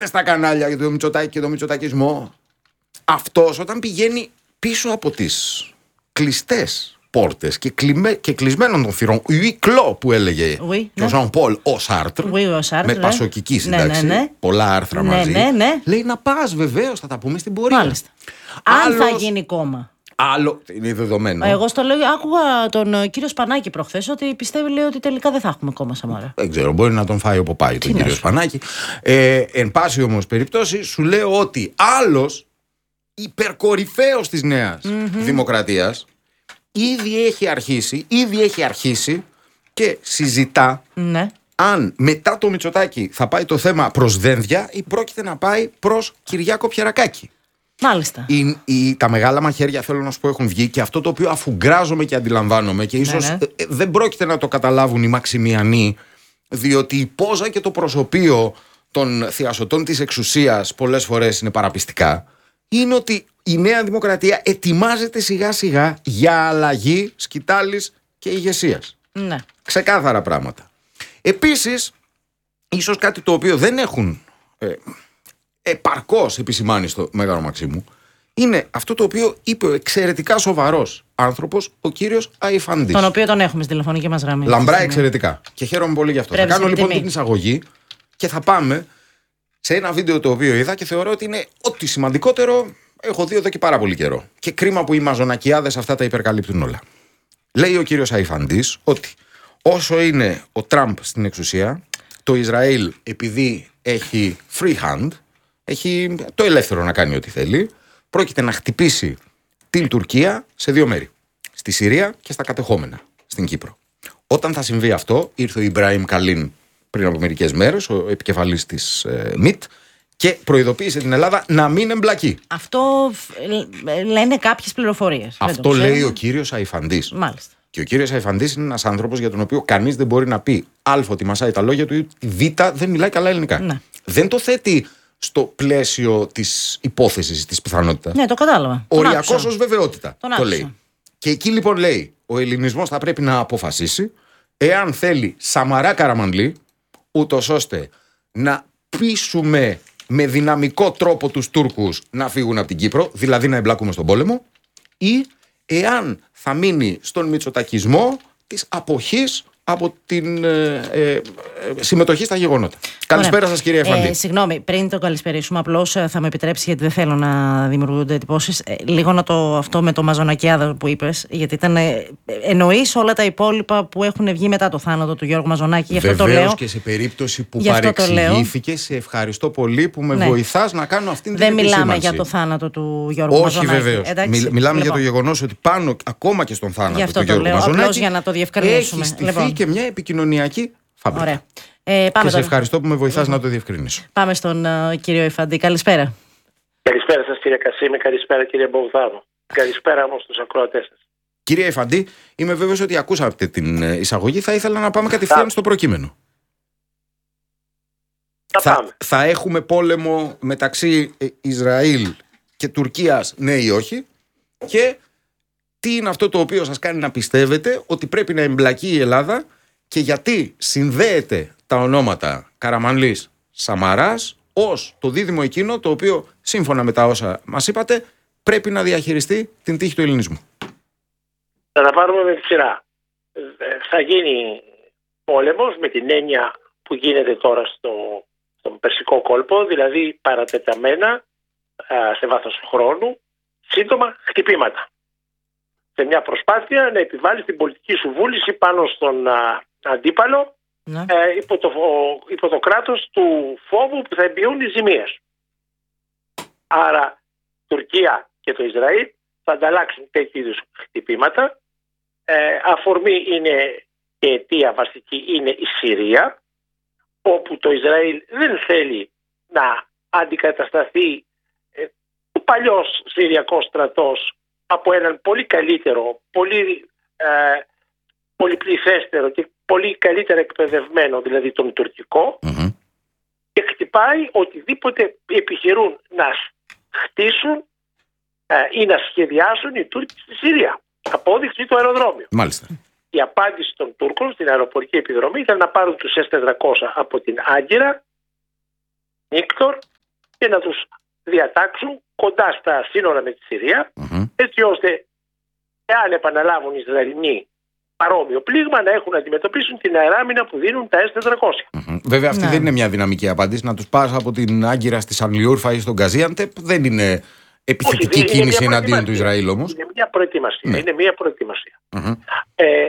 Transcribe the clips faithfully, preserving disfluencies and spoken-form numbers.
στα κανάλια για το Μητσοτάκη και το μητσοτακισμό. Αυτός όταν πηγαίνει πίσω από τις κλειστές πόρτες και, κλειμε... και κλεισμένων των θυρών, ουίκλο που έλεγε oui, και ναι. ο Ζαν Πολ ο Σάρτρ, oui, με ναι. πασοκική σύνταξη, ναι, ναι, ναι. πολλά άρθρα ναι, μαζί, ναι, ναι. λέει να πας βεβαίως, θα τα πούμε στην πορεία. Μάλιστα. Αν Άλλος... θα γίνει κόμμα. Άλλο, είναι δεδομένο. Εγώ στο λέω, άκουγα τον κύριο Σπανάκη προχθές ότι πιστεύει, λέει, ότι τελικά δεν θα έχουμε κόμμα Σαμαρά. Δεν ξέρω, μπορεί να τον φάει ο Ποπάη τον κύριο Σπανάκη. Ε, εν πάση όμως περιπτώσει, σου λέω ότι άλλος υπερκορυφαίος της νέας mm-hmm. δημοκρατίας ήδη έχει αρχίσει, ήδη έχει αρχίσει και συζητά ναι. αν μετά το Μητσοτάκη θα πάει το θέμα προς Δένδια ή πρόκειται να πάει προς Κυριάκο Πιερακάκη. Μάλιστα. Η, η, τα μεγάλα μαχαίρια, θέλω να σου πω, έχουν βγει και αυτό το οποίο αφουγκράζομαι και αντιλαμβάνομαι και ίσως ναι, ναι. Ε, δεν πρόκειται να το καταλάβουν οι Μαξιμιανοί, διότι η πόζα και το προσωπείο των θειασωτών της εξουσίας πολλές φορές είναι παραπιστικά, είναι ότι η Νέα Δημοκρατία ετοιμάζεται σιγά σιγά για αλλαγή σκητάλης και ηγεσίας. Ναι. Ξεκάθαρα πράγματα. Επίσης, ίσως κάτι το οποίο δεν έχουν ε, επαρκώς επισημάνει στο Μέγαρο Μαξίμου, είναι αυτό το οποίο είπε ο εξαιρετικά σοβαρός άνθρωπος, ο κύριος Αϊφαντής. Τον οποίο τον έχουμε στη τηλεφωνική μας γραμμή. Λαμπρά εξαιρετικά. Και χαίρομαι πολύ γι' αυτό. Πρέπει θα κάνω λοιπόν τιμή. την εισαγωγή και θα πάμε σε ένα βίντεο το οποίο είδα και θεωρώ ότι είναι ό,τι σημαντικότερο έχω δει εδώ και πάρα πολύ καιρό. Και κρίμα που οι μαζονακιάδες αυτά τα υπερκαλύπτουν όλα. Λέει ο κύριος Αϊφαντής ότι όσο είναι ο Τραμπ στην εξουσία, το Ισραήλ, επειδή έχει free hand, έχει το ελεύθερο να κάνει ό,τι θέλει, πρόκειται να χτυπήσει την Τουρκία σε δύο μέρη. Στη Συρία και στα κατεχόμενα, στην Κύπρο. Όταν θα συμβεί αυτό, ήρθε ο Ιμπραήμ Καλίν πριν από μερικές μέρες, ο επικεφαλής της ε, ΜΙΤ, και προειδοποίησε την Ελλάδα να μην εμπλακεί. Αυτό λένε κάποιες πληροφορίες. Αυτό λέει ο κύριος Αϊφαντής. Μάλιστα. Και ο κύριος Αϊφαντής είναι ένας άνθρωπος για τον οποίο κανείς δεν μπορεί να πει Α ότι μασάει τα λόγια του ή Β δεν μιλάει καλά ελληνικά. Ναι. Δεν το θέτει στο πλαίσιο της υπόθεσης, της πιθανότητας. Ναι, το κατάλαβα. Οριακός ως βεβαιότητα. Τον το λέει. Και εκεί λοιπόν λέει, ο ελληνισμός θα πρέπει να αποφασίσει εάν θέλει Σαμαρά Καραμανλή, ούτως ώστε να πείσουμε με δυναμικό τρόπο τους Τούρκους να φύγουν από την Κύπρο, δηλαδή να εμπλακούμε στον πόλεμο, ή εάν θα μείνει στον μητσοτακισμό της αποχής από την ε, ε, συμμετοχή στα γεγονότα. Καλησπέρα σας, κυρία Αϊφαντή. Ε, συγγνώμη, πριν το καλησπερίσουμε, απλώς θα με επιτρέψει, γιατί δεν θέλω να δημιουργούνται εντυπώσεις, ε, λίγο να το αυτό με το Μαζονακιάδα που είπες, γιατί ήταν. Ε, εννοείς όλα τα υπόλοιπα που έχουν βγει μετά το θάνατο του Γιώργου Μαζονάκη. Βεβαίως, και σε περίπτωση που παρεξηγήθηκε, σε ευχαριστώ πολύ που με ναι. βοηθάς να κάνω αυτήν την επισήμανση. Δεν μιλάμε για το θάνατο του Γιώργου Όχι, Μαζονάκη. Όχι, βεβαίως. Μιλάμε λοιπόν. για το γεγονός ότι πάνω ακόμα και στον θάνατο του Γιώργου Μαζονάκη για να το διευκρινίσουμε. Έχει στηθεί και μια επικοινωνιακή φάμπρικα. Ωραία. Ε, πάμε και σε ευχαριστώ που με βοηθάς mm. να το διευκρινίσω. Πάμε στον uh, κύριο Αϊφαντή. Καλησπέρα. Καλησπέρα σας, κύριε Κασίμη. Καλησπέρα, κύριε Μπογδάνο. Καλησπέρα όμως στους ακροατές σας. Κύριε Αϊφαντή, είμαι βέβαιος ότι ακούσατε την εισαγωγή. Θα ήθελα να πάμε κατευθείαν στο προκείμενο. Θα, θα, πάμε. θα έχουμε πόλεμο μεταξύ Ισραήλ και Τουρκίας, ναι ή όχι, και τι είναι αυτό το οποίο σας κάνει να πιστεύετε ότι πρέπει να εμπλακεί η Ελλάδα και γιατί συνδέεται τα ονόματα Καραμανλής Σαμαράς ως το δίδυμο εκείνο το οποίο, σύμφωνα με τα όσα μας είπατε, πρέπει να διαχειριστεί την τύχη του ελληνισμού. Θα τα πάρουμε με τη σειρά. Θα γίνει πόλεμος με την έννοια που γίνεται τώρα στο, στον Περσικό κόλπο, δηλαδή παρατεταμένα σε βάθος χρόνου, σύντομα χτυπήματα. Σε μια προσπάθεια να επιβάλλει την πολιτική σου βούληση πάνω στον α, αντίπαλο ναι. ε, υπό, το, υπό το κράτος του φόβου που θα εμπιούν οι ζημίες. Άρα Τουρκία και το Ισραήλ θα ανταλλάξουν τέτοιου είδους χτυπήματα. Ε, αφορμή είναι και αιτία βασική είναι η Συρία, όπου το Ισραήλ δεν θέλει να αντικατασταθεί ε, ο παλιός Συριακός στρατός από έναν πολύ καλύτερο, πολύ ε, πολυπληθέστερο και πολύ καλύτερα εκπαιδευμένο, δηλαδή τον τουρκικό, mm-hmm. και χτυπάει οτιδήποτε επιχειρούν να χτίσουν ε, ή να σχεδιάσουν οι Τούρκοι στη Συρία. Απόδειξη το αεροδρόμιο. Μάλιστα. Η απάντηση των Τούρκων στην αεροπορική επιδρομή ήταν να πάρουν τους ες τετρακόσια από την Άγκυρα, Νίκτορ και να τους διατάξουν κοντά στα σύνορα με τη Συρία, mm-hmm. έτσι ώστε εάν επαναλάβουν οι Ισραηλινοί παρόμοιο πλήγμα να έχουν να αντιμετωπίσουν την αεράμινα που δίνουν τα ες τετρακόσια. Mm-hmm. Βέβαια αυτή ναι. δεν είναι μια δυναμική απάντηση. Να τους πας από την Άγκυρα στη Σανλιούρφα ή στον Γκαζίαντεπ δεν είναι επιθετική όχι, κίνηση εναντίον του Ισραήλ όμως. Είναι μια προετοιμασία. Ναι. Είναι μια προετοιμασία. Mm-hmm. Ε,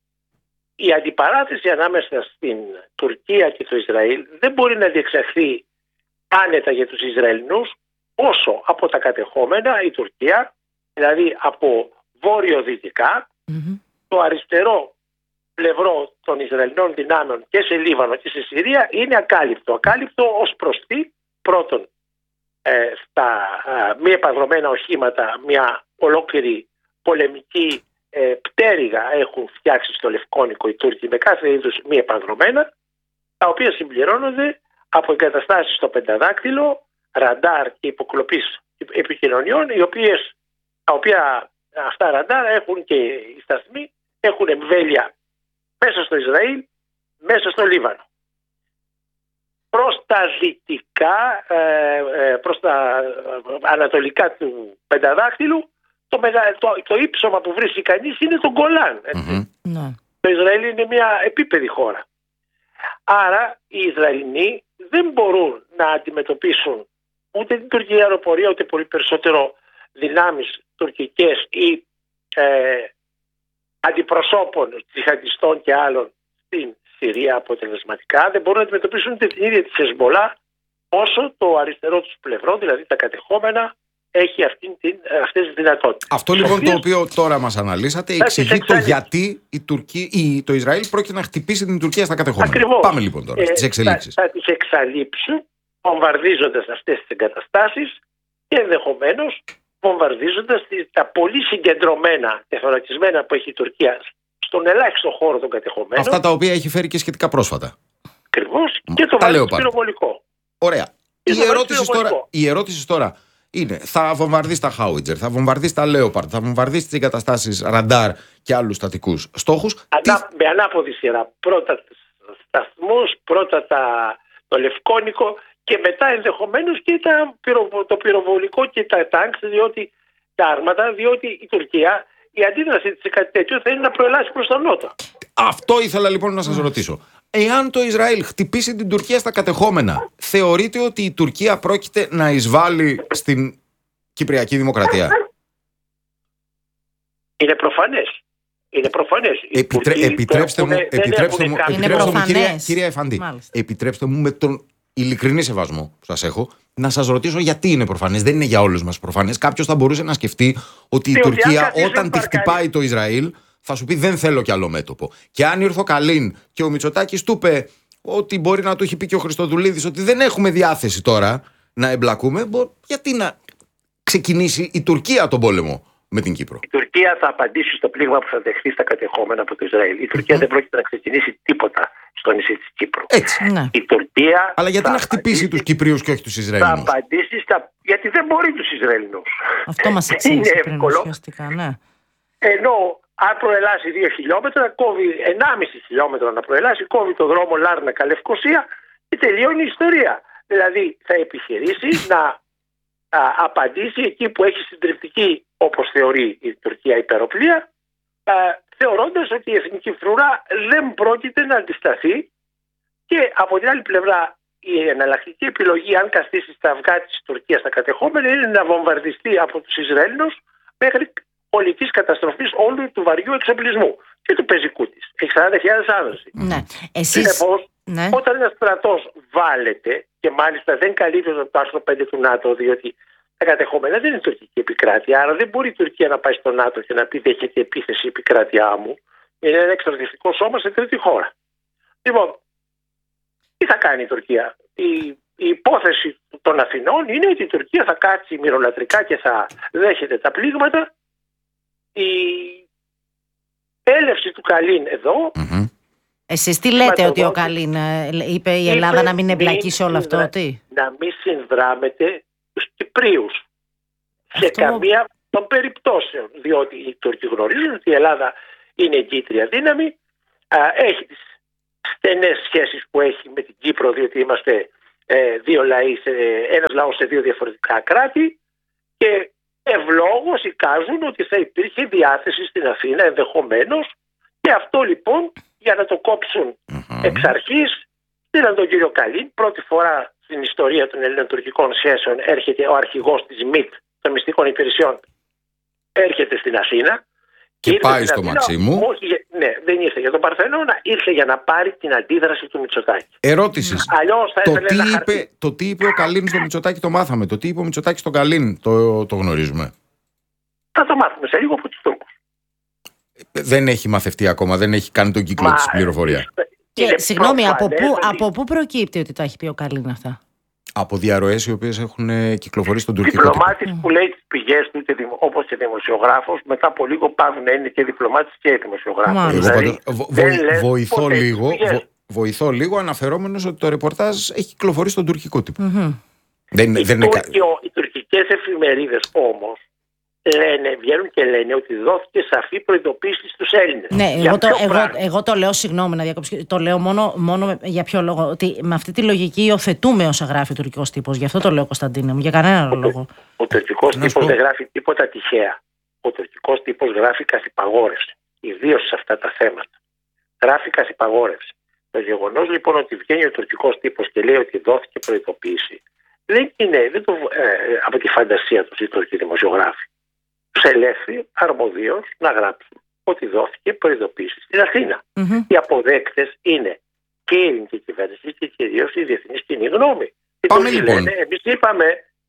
η αντιπαράθεση ανάμεσα στην Τουρκία και το Ισραήλ δεν μπορεί να διεξαχθεί άνετα για τους Ισραηλινούς όσο από τα κατεχόμενα η Τουρκία, δηλαδή από βόρειο-δυτικά, mm-hmm. το αριστερό πλευρό των Ισραηλινών δυνάμεων και σε Λίβανο και σε Συρία είναι ακάλυπτο. Ακάλυπτο ως προς τι, πρώτον, ε, στα ε, μη επανδρομένα οχήματα μια ολόκληρη πολεμική ε, πτέρυγα έχουν φτιάξει στο Λευκόνικο οι Τούρκοι με κάθε είδους μη επανδρομένα, τα οποία συμπληρώνονται από εγκαταστάσεις στο πενταδάκτυλο, ραντάρ και υποκλοπής επικοινωνιών, οι οποίες, τα οποία αυτά ραντάρ έχουν και οι σταθμοί έχουν εμβέλεια μέσα στο Ισραήλ, μέσα στο Λίβανο. Προς τα δυτικά, προς τα ανατολικά του πενταδάκτυλου, το, το, το ύψωμα που βρίσκει κανείς είναι το Γκολάν. Mm-hmm. Το Ισραήλ είναι μια επίπεδη χώρα. Άρα οι Ισραηλινοί δεν μπορούν να αντιμετωπίσουν ούτε την τουρκική αεροπορία, ούτε πολύ περισσότερο δυνάμεις τουρκικές ή ε, αντιπροσώπων τζιχαντιστών και άλλων στην Συρία αποτελεσματικά. Δεν μπορούν να αντιμετωπίσουν ούτε την ίδια τη Χεσμολά, όσο το αριστερό τους πλευρό, δηλαδή τα κατεχόμενα, έχει αυτή την, αυτές τις δυνατότητες. Αυτό λοιπόν οποίες, το οποίο τώρα μας αναλύσατε εξηγεί το γιατί η Τουρκία, η, το Ισραήλ πρόκειται να χτυπήσει την Τουρκία στα κατεχόμενα. Ακριβώς. Πάμε λοιπόν τώρα ε, στις εξελίξεις. Θα, θα τις εξαλείψουν βομβαρδίζοντας αυτές τις εγκαταστάσεις και ενδεχομένως βομβαρδίζοντας τα πολύ συγκεντρωμένα και θωρακισμένα που έχει η Τουρκία στον ελάχιστο χώρο των κατεχομένων. Αυτά τα οποία έχει φέρει και σχετικά πρόσφατα. Ακριβώς. Και το βαρύ πυροβολικό. Ωραία. Η ερώτηση, τώρα, η ερώτηση τώρα είναι, θα βομβαρδίσει τα Χάουιτζερ, θα βομβαρδίσει τα Λέοπαρντ, θα βομβαρδίσει τις εγκαταστάσεις ραντάρ και άλλους στατικούς στόχους. Ανά, τι... Με ανάποδη σειρά. Πρώτα σταθμούς, πρώτα τα, το Λευκόνικο και μετά ενδεχομένως και τα, το πυροβολικό και τα τάγκς, διότι τα άρματα, διότι η Τουρκία, η αντίδραση της σε κάτι τέτοιο θα είναι να προελάσει προς τον νότο. Αυτό ήθελα λοιπόν να σας ρωτήσω. Εάν το Ισραήλ χτυπήσει την Τουρκία στα κατεχόμενα, θεωρείτε ότι η Τουρκία πρόκειται να εισβάλλει στην Κυπριακή Δημοκρατία? Είναι προφανές. Είναι προφανές. Επιτρέ, επιτρέψτε μου, επιτρέψτε μου, επιτρέψτε μου κυρία, κυρία Εφαντή, Μάλιστα. επιτρέψτε μου με τον ειλικρινή σεβασμό που σας έχω, να σας ρωτήσω γιατί είναι προφανές. Δεν είναι για όλους μας προφανές. Κάποιος θα μπορούσε να σκεφτεί ότι η Τι Τουρκία όταν τη χτυπάει το Ισραήλ θα σου πει δεν θέλω κι άλλο μέτωπο. Και αν ήρθε ο Καλίν και ο Μητσοτάκης του είπε ότι μπορεί να του έχει πει και ο Χριστοδουλίδης ότι δεν έχουμε διάθεση τώρα να εμπλακούμε, γιατί να ξεκινήσει η Τουρκία τον πόλεμο με την Κύπρο? Η Τουρκία θα απαντήσει στο πλήγμα που θα δεχθεί στα κατεχόμενα από το Ισραήλ. Η Τουρκία mm. δεν πρόκειται να ξεκινήσει τίποτα στο νησί της Κύπρου. Έτσι. Ναι. Η Τουρκία. Αλλά γιατί να χτυπήσει τους Κυπρίους και όχι τους Ισραηλινούς? Θα απαντήσει στα... γιατί δεν μπορεί τους Ισραηλινούς. Αυτό μας εξήγησε πριν ουσιαστικά, ναι. Ενώ αν προελάσει δύο χιλιόμετρα, κόβει ενάμιση χιλιόμετρα να προελάσει, κόβει το δρόμο Λάρνακα Λευκοσία και τελειώνει η ιστορία. Δηλαδή θα επιχειρήσει να α, απαντήσει εκεί που έχει συντριπτική, όπως θεωρεί η Τουρκία, υπεροπλία, α, θεωρώντας ότι η εθνική φρουρά δεν πρόκειται να αντισταθεί, και από την άλλη πλευρά η εναλλακτική επιλογή, αν καστήσει στα αυγά της Τουρκίας στα κατεχόμενα, είναι να βομβαρδιστεί από τους Ισραηλινούς μέχρι πολιτικής καταστροφής όλου του βαριού εξοπλισμού και του πεζικού της. Έχει σαράντα χιλιάδες άνδρες. Ναι. Εσείς... Συνεπώς, ναι. όταν ένας στρατός βάλεται, και μάλιστα δεν καλύπτει το άρθρο πέντε του ΝΑΤΟ, διότι τα κατεχόμενα δεν είναι τουρκική επικράτεια, άρα δεν μπορεί η Τουρκία να πάει στο ΝΑΤΟ και να πει δέχεται επίθεση η επικράτειά μου. Είναι ένα εξαρτητικό σώμα σε τρίτη χώρα. Λοιπόν, τι θα κάνει η Τουρκία? Η, η υπόθεση των Αθηνών είναι ότι η Τουρκία θα κάτσει μυρολατρικά και θα δέχεται τα πλήγματα. Η έλευση του Καλίν εδώ. Mm-hmm. Εσείς τι λέτε, ότι ο Καλίν είπε η Ελλάδα είπε, να μην εμπλακεί σε όλο αυτό? Να, τι? να μην συνδράμεται τους Κυπρίους αυτό... σε καμία των περιπτώσεων, διότι οι Τούρκοι γνωρίζουν ότι η Ελλάδα είναι εγκύτρια δύναμη, α, έχει τις στενές σχέσεις που έχει με την Κύπρο, διότι είμαστε ε, δύο λαοί, σε, ένας λαός σε δύο διαφορετικά κράτη, και ευλόγως εικάζουν ότι θα υπήρχε διάθεση στην Αθήνα ενδεχομένως, και αυτό λοιπόν για να το κόψουν mm-hmm. εξ αρχής στείλαν τον κύριο Καλίν. Πρώτη φορά στην ιστορία των ελληνοτουρκικών σχέσεων έρχεται ο αρχηγός της ΜΙΤ, των μυστικών υπηρεσιών, έρχεται στην Αθήνα. Και πάει στο Μαξίμου. Όχι, ναι, δεν ήρθε για τον Παρθενώνα, ήρθε για να πάρει την αντίδραση του Μητσοτάκη. Ερώτηση. Αλλιώς θα το, ήθελε τι ένα είπε, χαρτί. το τι είπε ο Καλίν στο Μητσοτάκη το μάθαμε. Το τι είπε ο Μητσοτάκη στον Καλίν το, το γνωρίζουμε. Θα το μάθουμε σε λίγο από τους Τούρκους. Δεν έχει μαθευτεί ακόμα, δεν έχει κάνει τον κύκλο της πληροφορία. Και συγγνώμη, από πού, από πού προκύπτει ότι τα έχει πει ο Καλίν αυτά? Από διαρροές οι οποίες έχουν κυκλοφορήσει στον τουρκικό τύπο. Διπλωμάτης που λέει τις πηγές του, όπως και δημοσιογράφος, μετά από λίγο πάβουν να είναι και διπλωμάτης και δημοσιογράφος. Εγώ δηλαδή, βο, βο, βοηθώ, λίγο, βο, βοηθώ λίγο αναφερόμενος ότι το ρεπορτάζ έχει κυκλοφορήσει στον τουρκικό τύπο. Mm-hmm. Δεν, οι, δεν Τούρκιο, είναι... οι τουρκικές εφημερίδες όμως λένε, βγαίνουν και λένε ότι δόθηκε σαφή προειδοποίηση στους Έλληνες. Ναι, εγώ το, εγώ, εγώ το λέω, συγγνώμη να διακόψω, το λέω μόνο, μόνο για ποιο λόγο? Ότι με αυτή τη λογική υιοθετούμε όσα γράφει ο τουρκικός τύπος. Γι' αυτό το λέω, Κωνσταντίνε μου, για κανένα ο, λόγο. Ο τουρκικός τύπος δεν γράφει τίποτα τυχαία. Ο τουρκικός τύπος γράφει καθυπαγόρευση, ιδίως σε αυτά τα θέματα. Γράφει καθυπαγόρευση. Το γεγονός λοιπόν ότι βγαίνει ο τουρκικός τύπος και λέει ότι δόθηκε προειδοποίηση, δεν είναι δεν το, ε, από τη φαντασία τους οι Τούρκοι δημοσιογράφοι. Τους ελέγχθη αρμοδίως να γράψουν ότι δόθηκε προειδοποίηση στην Αθήνα. Mm-hmm. Οι αποδέκτες είναι και η ελληνική κυβέρνηση και κυρίως η διεθνής κοινή γνώμη. Πάμε λοιπόν. Λένε, εμείς είπαμε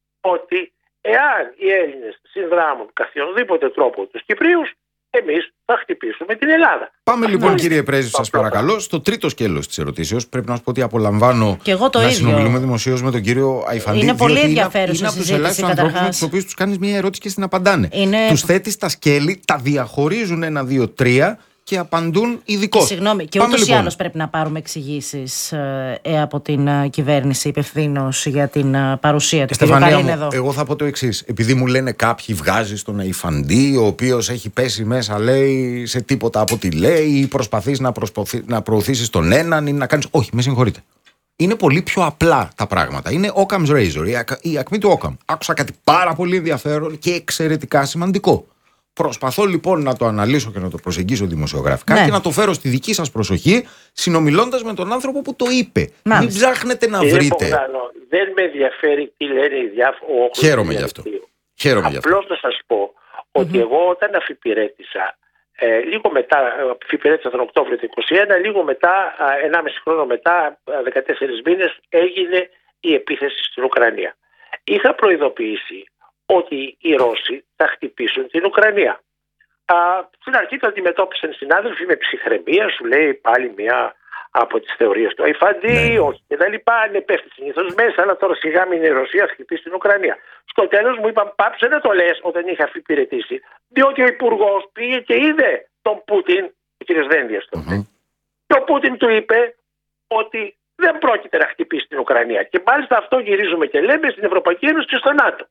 ότι εάν οι Έλληνες συνδράμουν καθιονδήποτε τρόπο τους Κυπρίους, εμείς θα χτυπήσουμε την Ελλάδα. Πάμε λοιπόν, κύριε Πρέσβη, σας παρακαλώ, στο τρίτο σκέλος της ερωτήσεως. Πρέπει να σας πω ότι απολαμβάνω και εγώ το να ίδιο. συνομιλούμε δημοσίως με τον κύριο Αϊφαντή. Είναι πολύ ενδιαφέρουσα είναι από τους ελάχιστους ανθρώπους με τους οποίους τους κάνεις μια ερώτηση και στην απαντάνε. Είναι... Τους θέτεις τα σκέλη, τα διαχωρίζουν ένα, δύο, τρία και απαντούν ειδικώς. Συγγνώμη, και ούτως λοιπόν. ή άλλως πρέπει να πάρουμε εξηγήσεις ε, από την ε, κυβέρνηση υπευθύνος για την ε, παρουσία του. Στεφανία μου, εδώ. Εγώ θα πω το εξής. Επειδή μου λένε κάποιοι βγάζει στον Αϊφαντή, ο οποίος έχει πέσει μέσα, λέει, σε τίποτα από ό,τι λέει, ή προσπαθείς να, να προωθήσεις τον έναν ή να κάνεις. Όχι, με συγχωρείτε. Είναι πολύ πιο απλά τα πράγματα. Είναι Occam's Razor, η, ακ, η ακμή του Occam. Άκουσα κάτι πάρα πολύ ενδιαφέρον και εξαιρετικά σημαντικό. Προσπαθώ λοιπόν να το αναλύσω και να το προσεγγίσω δημοσιογραφικά ναι. και να το φέρω στη δική σας προσοχή, συνομιλώντας με τον άνθρωπο που το είπε. Μάλιστα. Μην ψάχνετε να Κύριε βρείτε. Πογδάνο, δεν με ενδιαφέρει τι λένε οι διάφοροι. Χαίρομαι γι' αυτό. Χαίρομαι γι' αυτό. Απλώς να σας πω ότι mm-hmm. εγώ όταν αφιπηρέτησα, ε, λίγο μετά, αφιπηρέτησα τον Οκτώβριο του είκοσι ένα, λίγο μετά, ενάμιση χρόνο μετά, δεκατέσσερις μήνες, έγινε η επίθεση στην Ουκρανία. Είχα προειδοποιήσει ότι οι Ρώσοι θα χτυπήσουν την Ουκρανία. Α, στην αρχή το αντιμετώπισαν συνάδελφοι με ψυχραιμία, σου λέει πάλι μια από τις θεωρίες του Αϊφαντή, ναι. όχι και τα λοιπά, είναι πέφτει συνήθως μέσα, αλλά τώρα σιγά μην η Ρωσία χτυπήσει την Ουκρανία. Στο τέλος μου είπαν πάψε να το λες όταν είχα αφιπηρετήσει, διότι ο Υπουργός πήγε και είδε τον Πούτιν, ο κ. Δένδιας τότε. Mm-hmm. Και ο Πούτιν του είπε ότι δεν πρόκειται να χτυπήσει την Ουκρανία. Και μάλιστα αυτό γυρίζουμε και λέμε στην Ευρωπαϊκή Ένωση και στο ΝΑΤΟ.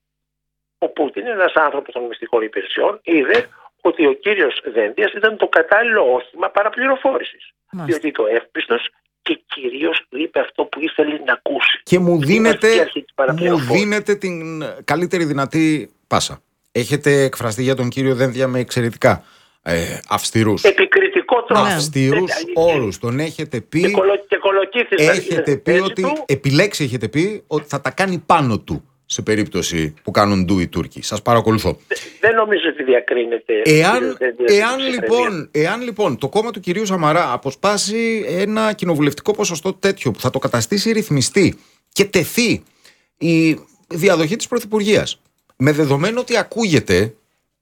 Ο Πούτιν, ένας άνθρωπος των μυστικών υπηρεσιών, είδε ότι ο κύριος Δένδιας ήταν το κατάλληλο όχημα παραπληροφόρησης. Μάλιστα. Διότι το εύπιστος και κυρίως είπε αυτό που ήθελε να ακούσει. Και μου δίνετε, μου δίνετε την καλύτερη δυνατή πάσα. Έχετε εκφραστεί για τον κύριο Δένδια με εξαιρετικά ε, αυστηρούς. Επικριτικό τρόπο. Αυστηρούς όρους. Τον έχετε πει. Και, κολο, και κολοκύθης. Έχετε πει ότι. Του. Επιλέξει, έχετε πει ότι θα τα κάνει πάνω του. Σε περίπτωση που κάνουν ντου οι Τούρκοι. Σας παρακολουθώ. Δεν νομίζω ότι διακρίνεται. Εάν, εάν, λοιπόν, εάν λοιπόν το κόμμα του κυρίου Σαμαρά αποσπάσει ένα κοινοβουλευτικό ποσοστό τέτοιο που θα το καταστήσει ρυθμιστή και τεθεί η διαδοχή της Πρωθυπουργίας, με δεδομένο ότι ακούγεται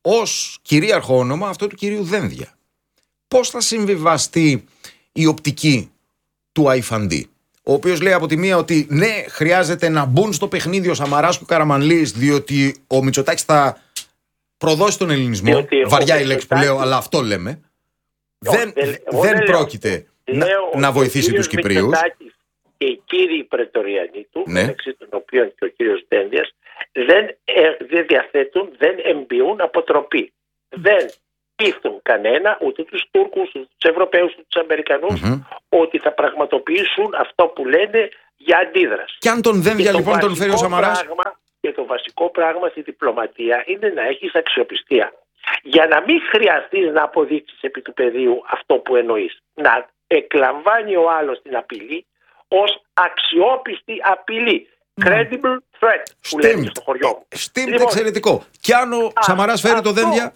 ως κυρίαρχο όνομα αυτό του κυρίου Δένδια, πώς θα συμβιβαστεί η οπτική του Αϊφαντή, ο οποίος λέει από τη μία ότι ναι, χρειάζεται να μπουν στο παιχνίδι ο Σαμαράς και ο Καραμανλής, διότι ο Μητσοτάκης θα προδώσει τον ελληνισμό. Διότι βαριά η λέξη που λέω, αλλά αυτό λέμε. Δεν, δεν, δεν πρόκειται να, να βοηθήσει τους Κυπρίους. Και οι κύριοι πρετοριανοί του, ναι. μεταξύ των οποίων και ο κύριος Δένδιας, δεν, ε, δεν διαθέτουν, δεν εμπειούν αποτροπή. Δεν πείθουν κανένα, ούτε τους Τούρκους, ούτε τους Ευρωπαίους, ούτε τους Αμερικανούς, mm-hmm. ότι θα πραγματοποιήσουν αυτό που λένε για αντίδραση. Και αν τον δένδια λοιπόν τον φέρει ο Σαμαράς. Πράγμα, και το βασικό πράγμα στη διπλωματία είναι να έχεις αξιοπιστία. Για να μην χρειαστείς να αποδείξεις επί του πεδίου αυτό που εννοείς. Να εκλαμβάνει ο άλλος την απειλή ως αξιόπιστη απειλή. Mm. Credible threat που λέμε στο χωριό μου. Στίμπτ λοιπόν, εξαιρετικό. Και αν ο Σαμαράς φέρει αυτό, το δένδια.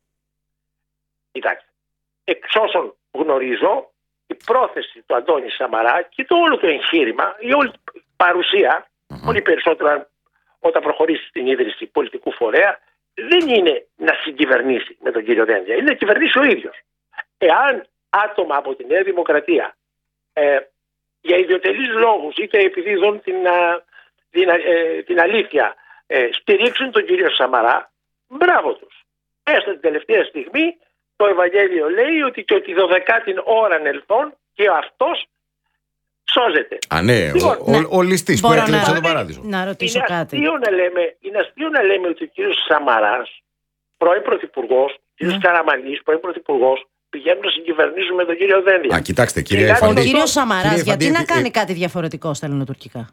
Κοιτάξτε, εξ όσων γνωρίζω, η πρόθεση του Αντώνη Σαμαρά και το όλο το εγχείρημα, η όλη παρουσία, mm-hmm. πολύ περισσότερο όταν προχωρήσει στην ίδρυση πολιτικού φορέα, δεν είναι να συγκυβερνήσει με τον κύριο Δένδια, είναι να κυβερνήσει ο ίδιος. Εάν άτομα από τη Νέα Δημοκρατία ε, για ιδιωτελείς λόγους, είτε επειδή δουν την, την, ε, την αλήθεια, ε, στηρίξουν τον κύριο Σαμαρά, μπράβο τους. Έστω την τελευταία στιγμή το Ευαγγέλιο λέει ότι και ότι δωδεκάτην ώραν ελθόν και αυτός σώζεται. Α, ναι, λοιπόν, ο, ο, ο ληστής που έκλεψε τον παράδεισο. Να ρωτήσω είναι κάτι. Αστείο να λέμε, είναι αστείο να λέμε ότι ο κύριος Σαμαράς, πρώην πρωθυπουργός, ο κύριος mm. Καραμανλής, πρώην πρωθυπουργός, πηγαίνουν να συγκυβερνήσουν με τον κύριο Δένδια. Α, κοιτάξτε, κύριε Εφαντή. Ο κύριος Σαμαράς, κύριε γιατί Εφαντή, να κάνει ε... κάτι διαφορετικό στα ελληνοτουρκικά?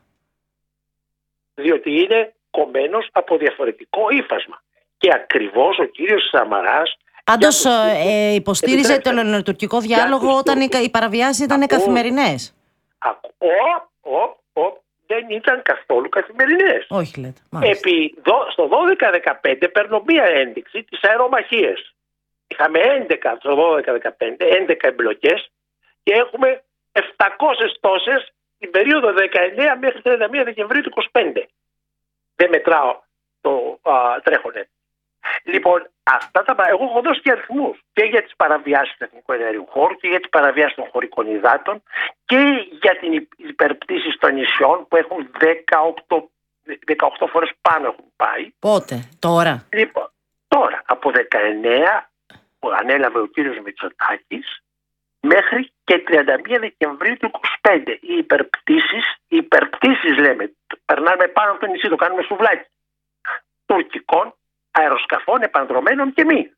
Διότι είναι κομμένος από διαφορετικό ύφασμα. Και ακριβώς ο κύριος Σαμαράς. Πάντως ε, υποστήριζε τον ελληνοτουρκικό διάλογο όταν οι, οι παραβιάσεις ήταν καθημερινές. Ο, ο, ο, δεν ήταν καθόλου καθημερινές. Όχι, λέτε. Επί, στο δώδεκα δεκαπέντε παίρνω μία ένδειξη τις αερομαχίες. Είχαμε έντεκα στο δώδεκα δεκαπέντε, έντεκα εμπλοκές και έχουμε επτακόσιες τόσες την περίοδο δεκαεννέα μέχρι τριάντα μία Δεκεμβρίου του είκοσι πέντε. Δεν μετράω το α, τρέχον έτος. Λοιπόν, αυτά τα, εγώ έχω δώσει και αριθμούς και για τις παραβιάσεις του εθνικού εναερίου χώρου και για τις παραβιάσεις των χωρικών υδάτων και για την υπερπτήσεις των νησιών που έχουν δεκαοκτώ, δεκαοκτώ φορές πάνω έχουν πάει. Πότε, τώρα? Λοιπόν, τώρα από δεκαεννέα που ανέλαβε ο κύριος Μητσοτάκης μέχρι και τριάντα μία Δεκεμβρίου του είκοσι πέντε. Οι υπερπτήσεις, οι υπερπτήσεις λέμε, περνάμε πάνω από το νησί, το κάνουμε σουβλάκι, τουρκικών αεροσκαφών επανδρομένων και μη.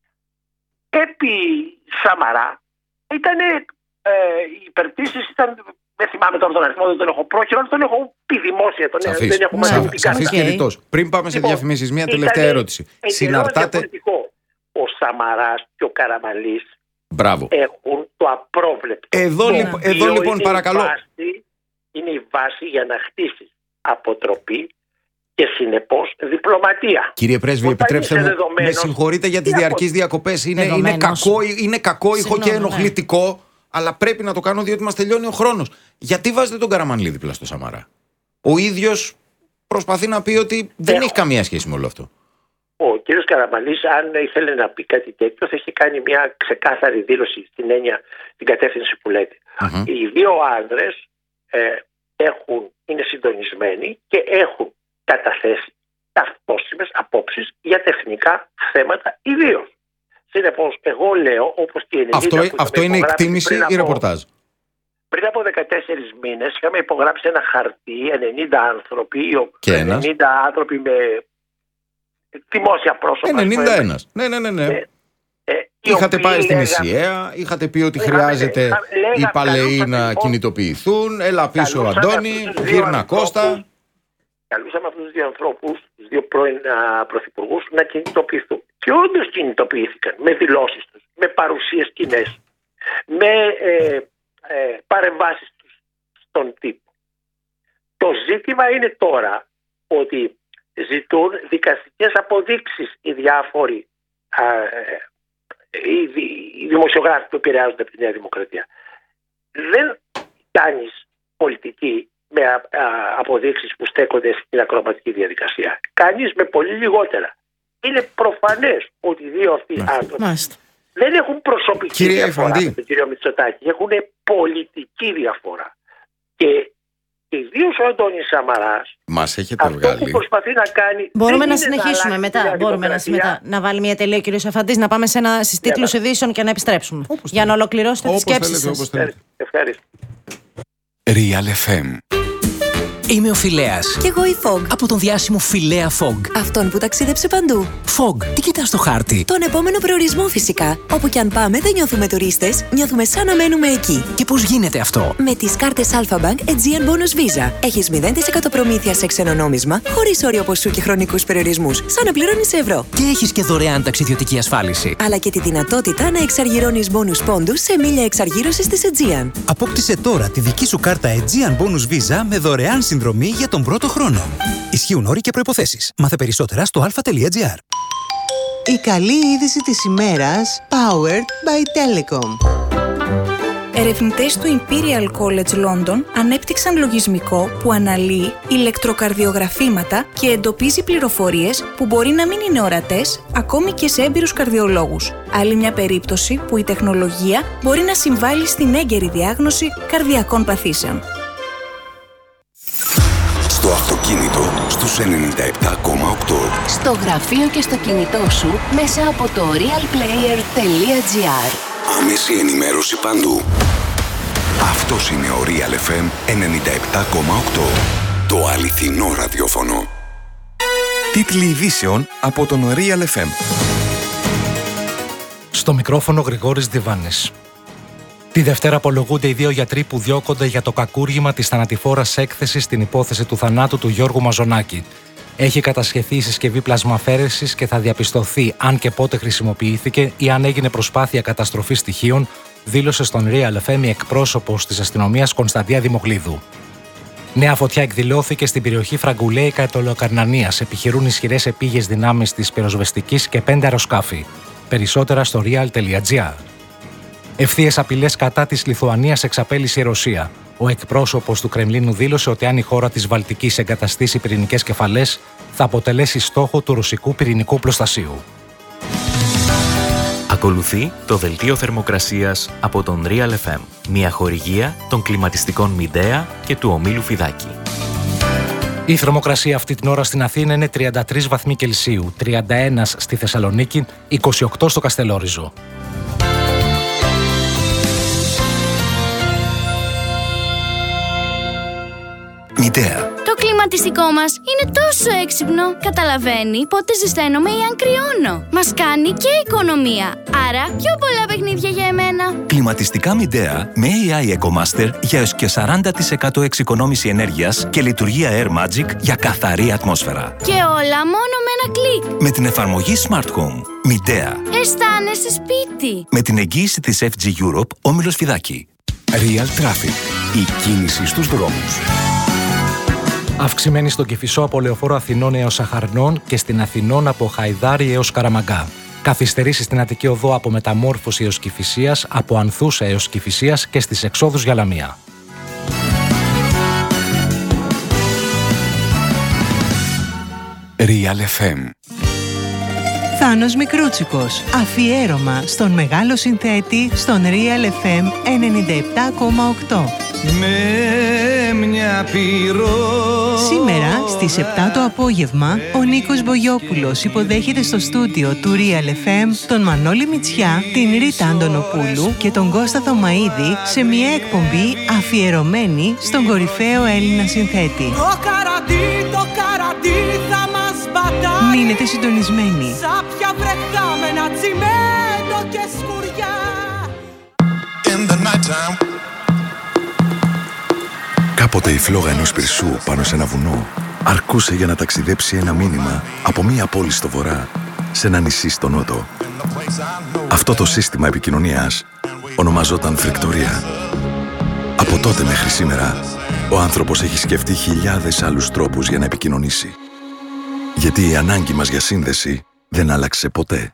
Επί Σαμαρά ήταν ε, οι υπερπτήσεις ήταν, δεν θυμάμαι τώρα τον αριθμό, δεν τον έχω πρόχειρο, τον έχω πει δημόσια, τον σαφής, δεν έχουμε σαφ, σαφής και ρητός. Πριν πάμε λοιπόν, σε διαφημίσεις, μια τελευταία ερώτηση. Συναρτάτε... Ο Σαμαράς και ο Καραμανλής Μπράβο. έχουν το απρόβλεπτο. Εδώ, το λοιπόν, εδώ λοιπόν είναι παρακαλώ. Η βάση, είναι η βάση για να χτίσεις αποτροπή και συνεπώς διπλωματία. Κύριε Πρέσβη, όταν επιτρέψτε μου, δεδομένος, με συγχωρείτε για τις διαρκείς διακοπές. Είναι, είναι κακό, είναι κακό ηχο και ενοχλητικό, ναι. Αλλά πρέπει να το κάνω διότι μας τελειώνει ο χρόνος. Γιατί βάζετε τον Καραμανλή δίπλα στο Σαμαρά? Ο ίδιος προσπαθεί να πει ότι δεν Έχω. έχει καμία σχέση με όλο αυτό. Ο κύριος Καραμανλής, αν ήθελε να πει κάτι τέτοιο, θα έχει κάνει μια ξεκάθαρη δήλωση στην έννοια, την κατεύθυνση που λέτε. Uh-huh. Οι δύο άνδρες ε, έχουν, είναι συντονισμένοι και έχουν καταθέσει ταυτόσιμες απόψεις για τεχνικά θέματα ιδίως. Συνεπώς, εγώ λέω, όπως και η ενενήντα Αυτό, που αυτό είναι εκτίμηση ή ρεπορτάζ? Πριν από δεκατέσσερις μήνες είχαμε υπογράψει ένα χαρτί, ενενήντα άνθρωποι, και ενενήντα άνθρωποι με δημόσια πρόσωπα. ενενήντα ένα. Ναι, ναι, ναι. ναι. Ε, ε, είχατε πάει στην ΕΣΥΑ, είχατε πει ότι είχαμε, χρειάζεται λέγα, οι παλαιοί να λοιπόν, κινητοποιηθούν, έλα πίσω ο Αντώνη, γύρνα Κώστα. Καλούσαμε αυτούς τους δύο ανθρώπους, τους δύο πρώην πρωθυπουργούς, να κινητοποιηθούν. Και όντως κινητοποιήθηκαν με δηλώσεις τους, με παρουσίες κοινές, με ε, ε, παρεμβάσεις τους στον τύπο. Το ζήτημα είναι τώρα ότι ζητούν δικαστικές αποδείξεις οι διάφοροι α, οι, οι δημοσιογράφοι που επηρεάζονται από τη Νέα Δημοκρατία. Δεν κάνεις πολιτική με α, α, αποδείξεις που στέκονται στην ακροματική διαδικασία. Κάνεις με πολύ λιγότερα. Είναι προφανές ότι οι δύο αυτοί άνθρωποι δεν έχουν προσωπική Κύριε διαφορά με τον κύριο Μητσοτάκη. Έχουν πολιτική διαφορά. Και ιδίως ο Αντώνης Σαμαράς, μας έχετε αυτό βγάλει. που προσπαθεί να κάνει. Μπορούμε να συνεχίσουμε να μετά. Μπορούμε να, μετά, να βάλει μια τελεία, κύριο Εφαντής, να πάμε σε ένα στις τίτλους ειδήσεων και να επιστρέψουμε. Όπως για να ολοκληρώσετε τις σκέψεις σας. Ευχαριστώ. Real εφ εμ Είμαι ο Φιλέας. Κι εγώ η Fog. Από τον διάσημο Φιλέα Fog. Αυτόν που ταξίδεψε παντού. Fog, τι κοιτάς στο χάρτη? Τον επόμενο προορισμό φυσικά. Όπου κι αν πάμε δεν νιώθουμε τουρίστες, νιώθουμε σαν να μένουμε εκεί. Και πώς γίνεται αυτό? Με τις κάρτες Alphabank Aegean Bonus Visa. Έχεις μηδέν τοις εκατό προμήθεια σε ξένο νόμισμα, χωρίς όριο ποσού και χρονικούς περιορισμούς, σαν να πληρώνεις σε ευρώ. Και έχεις και δωρεάν ταξιδιωτική ασφάλιση. Αλλά και τη δυνατότητα να εξαργυρώνεις bonus πόντους σε μίλια εξαργύρωσης της Aegean. Απόκτησε τώρα τη δική σου κάρτα Aegean Bonus Visa με δωρεάν συνδρομή για τον πρώτο χρόνο. Ισχύουν όροι και προϋποθέσεις. Μάθε περισσότερα στο αλφα τελεία τζι άρ. Η καλή είδηση της ημέρας, powered by Telecom. Ερευνητές του Imperial College London ανέπτυξαν λογισμικό που αναλύει ηλεκτροκαρδιογραφήματα και εντοπίζει πληροφορίες που μπορεί να μην είναι ορατές ακόμη και σε έμπειρους καρδιολόγους. Άλλη μια περίπτωση που η τεχνολογία μπορεί να συμβάλλει στην έγκαιρη διάγνωση καρδιακών παθήσεων. Στο αυτοκίνητο στους ενενήντα επτά κόμμα οκτώ. Στο γραφείο και στο κινητό σου μέσα από το real player τελεία τζι άρ. Άμεση ενημέρωση παντού. Αυτός είναι ο Real εφ εμ ενενήντα επτά κόμμα οκτώ. Το αληθινό ραδιόφωνο. Τίτλοι ειδήσεων από τον Real εφ εμ. Στο μικρόφωνο Γρηγόρης Διβάνης. Τη Δευτέρα απολογούνται οι δύο γιατροί που διώκονται για το κακούργημα της θανατηφόρας έκθεσης στην υπόθεση του θανάτου του Γιώργου Μαζονάκη. Έχει κατασχεθεί η συσκευή πλασμαφέρεσης και θα διαπιστωθεί αν και πότε χρησιμοποιήθηκε ή αν έγινε προσπάθεια καταστροφής στοιχείων, δήλωσε στον Real εφ εμ η εκπρόσωπος της αστυνομίας Κωνσταντία Δημοκλίδου. Νέα φωτιά εκδηλώθηκε στην περιοχή Φραγκουλέικα Ετωλοκαρνανίας. Επιχειρούν ισχυρές επίγειες δυνάμεις της πυροσβεστικής και πέντε αεροσκάφη. Περισσότερα στο real τελεία τζι άρ. Ευθείες απειλές κατά της Λιθουανίας εξαπέλυσε η Ρωσία. Ο εκπρόσωπος του Κρεμλίνου δήλωσε ότι αν η χώρα της Βαλτικής εγκαταστήσει πυρηνικές κεφαλές, θα αποτελέσει στόχο του ρωσικού πυρηνικού πλωστασίου. Ακολουθεί το δελτίο θερμοκρασίας από τον Real εφ εμ, μια χορηγία των κλιματιστικών Midea και του ομίλου Φιδάκη. Η θερμοκρασία αυτή την ώρα στην Αθήνα είναι τριάντα τρεις βαθμοί Κελσίου, τριάντα ένα στη Θεσσαλονίκη, είκοσι οκτώ στο Καστελόριζο. Midea. Το κλιματιστικό μας είναι τόσο έξυπνο. Καταλαβαίνει πότε ζεσταίνομαι ή αν κρυώνω. Μας κάνει και οικονομία. Άρα πιο πολλά παιχνίδια για εμένα. Κλιματιστικά Midea με έι άι EcoMaster για έως και σαράντα τοις εκατό εξοικονόμηση ενέργειας και λειτουργία Air Magic για καθαρή ατμόσφαιρα. Και όλα μόνο με ένα κλικ. Με την εφαρμογή Smart Home. Midea. Αισθάνεσαι σπίτι. Με την εγγύηση της εφ τζι Europe, όμιλος Φιδάκη. Real Traffic. Η κίνηση στους δρόμους. Αυξημένη στον Κηφισό από Λεωφόρο Αθηνών έως Αχαρνών και στην Αθηνών από Χαϊδάρι έως Καραμαγκά. Καθυστερήσεις στην Αττική Οδό από Μεταμόρφωση έως Κηφισίας, από Ανθούσα έως Κηφισίας και στις εξόδους για Λαμία. Real εφ εμ. Θάνος Μικρούτσικος. Αφιέρωμα στον μεγάλο συνθέτη στον Real εφ εμ ενενήντα επτά κόμμα οκτώ. Με μια πυρό. Σήμερα στις επτά το απόγευμα ο Νίκος Μπογιόπουλος υποδέχεται στο στούντιο του Real εφ εμ τον Μανώλη Μητσιά, την Ρίτα Αντωνοπούλου και τον Κώστα Θωμαίδη σε μια εκπομπή αφιερωμένη στον κορυφαίο Έλληνα συνθέτη. Το καρατί, το καρατί θα μας πατάει. Μείνετε συντονισμένοι. Σάπια βρεχάμενα, τσιμέντο και σκουριά. In the nighttime. Κάποτε η φλόγα ενός πυρσού πάνω σε ένα βουνό αρκούσε για να ταξιδέψει ένα μήνυμα από μία πόλη στο βορρά σε ένα νησί στο νότο. Αυτό το σύστημα επικοινωνίας ονομαζόταν φρικτορία. Από τότε μέχρι σήμερα, ο άνθρωπος έχει σκεφτεί χιλιάδες άλλους τρόπους για να επικοινωνήσει. Γιατί η ανάγκη μας για σύνδεση δεν άλλαξε ποτέ.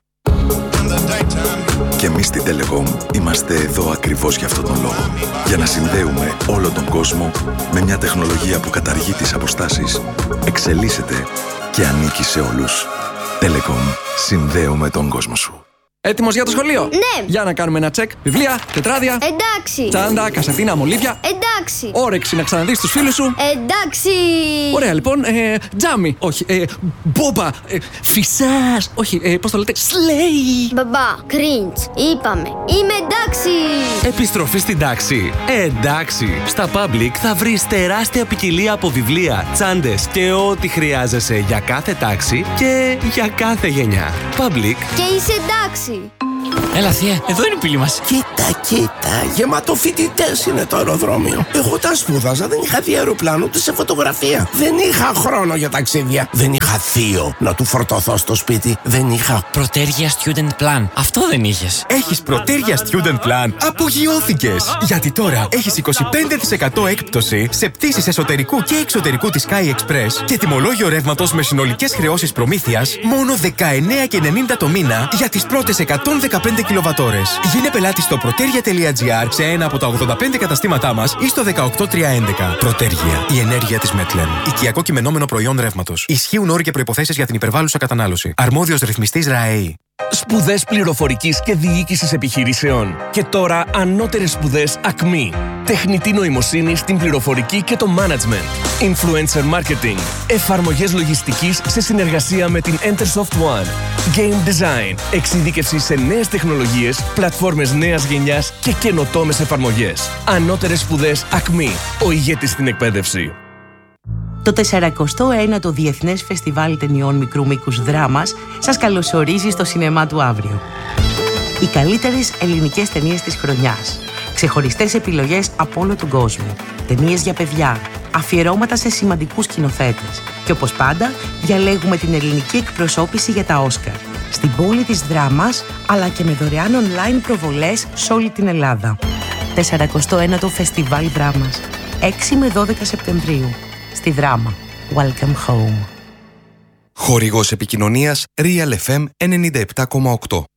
Και εμείς στη Telecom είμαστε εδώ ακριβώς για αυτόν τον λόγο. Για να συνδέουμε όλο τον κόσμο με μια τεχνολογία που καταργεί τις αποστάσεις, εξελίσσεται και ανήκει σε όλους. Telecom, συνδέουμε τον κόσμο σου. Έτοιμος για το σχολείο? Ναι. Για να κάνουμε ένα τσεκ. Βιβλία, τετράδια. Εντάξει. Τσάντα, κασετίνα, μολύβια. Εντάξει. Όρεξη να ξαναδείς τους φίλους σου. Εντάξει. Ωραία, λοιπόν. Ε, τζάμι. Όχι. Ε, μπόμπα. Ε, φυσάς. Όχι. Ε, πώς το λέτε? Σλέι. Μπαμπά, cringe. Είπαμε. Είμαι εντάξει. Επιστροφή στην τάξη. Εντάξει. Στα Public θα βρεις τεράστια ποικιλία από βιβλία, τσάντες και ό,τι χρειάζεσαι για κάθε τάξη και για κάθε γενιά. Public. Και είσαι εντάξει. Έλα, θεία, εδώ είναι η πύλη μας. Κοίτα, κοίτα, γεμάτο φοιτητές είναι το αεροδρόμιο. Εγώ όταν σπούδαζα δεν είχα δει αεροπλάνο ούτε σε φωτογραφία. Δεν είχα χρόνο για ταξίδια. Δεν είχα θείο να του φορτωθώ στο σπίτι. Δεν είχα Πρωτέργεια Student Plan. Αυτό δεν είχες. Έχεις Πρωτέργεια Student Plan. Απογειώθηκες! Γιατί τώρα έχεις είκοσι πέντε τοις εκατό έκπτωση σε πτήσεις εσωτερικού και εξωτερικού της Sky Express και τιμολόγιο ρεύματος με συνολικές χρεώσεις προμήθειας μόνο δεκαεννέα και ενενήντα το μήνα για τις πρώτες εκατόν δεκαπέντε κιλοβατόρες. Γίνε πελάτη στο πρωτέργεια τελεία τζι άρ σε ένα από τα ογδόντα πέντε καταστήματά μας ή στο δεκαοκτώ τριακόσια έντεκα. Πρωτέργεια. Η ενέργεια της Μετλεν. Οικιακό κειμενόμενο προϊόν ρεύματος. Ισχύουν όροι και προϋποθέσεις για την υπερβάλλουσα κατανάλωση. Αρμόδιος ρυθμιστής ΡΑΕΗ. Σπουδές πληροφορικής και διοίκησης επιχειρήσεων. Και τώρα ανώτερες σπουδές ΑΚΜΗ. Τεχνητή νοημοσύνη στην πληροφορική και το management. Influencer marketing. Εφαρμογές λογιστικής σε συνεργασία με την Entersoft One. Game design. Εξειδίκευση σε νέες τεχνολογίες, πλατφόρμες νέας γενιάς και καινοτόμες εφαρμογές. Ανώτερες σπουδές ΑΚΜΗ. Ο ηγέτης στην εκπαίδευση. Το σαρανταοστό ένατο Διεθνές Φεστιβάλ Ταινιών Μικρού Μήκους Δράμας σας καλωσορίζει στο σινεμά του αύριο. Οι καλύτερες ελληνικές ταινίες της χρονιάς. Ξεχωριστές επιλογές από όλο τον κόσμο. Ταινίες για παιδιά. Αφιερώματα σε σημαντικούς σκηνοθέτες. Και όπως πάντα, διαλέγουμε την ελληνική εκπροσώπηση για τα Όσκαρ. Στην πόλη της Δράμας, αλλά και με δωρεάν online προβολές σε όλη την Ελλάδα. σαρανταοστό ένατο Φεστιβάλ Δράμας. έξι με δώδεκα Σεπτεμβρίου. Στη Δράμα. Welcome home. Χορηγός επικοινωνίας Real εφ εμ ενενήντα επτά κόμμα οκτώ.